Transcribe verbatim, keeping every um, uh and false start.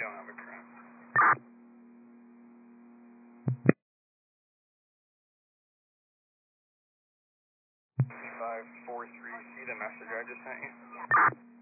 don't have a current. five four three, see the message I just sent you?